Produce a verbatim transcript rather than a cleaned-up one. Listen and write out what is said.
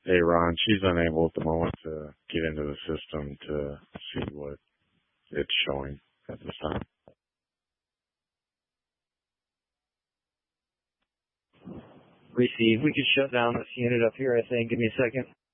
Hey, Ron, she's unable at the moment to get into the system to see what it's showing at this time. Receive. We could shut down this unit up here, I think. Give me a second.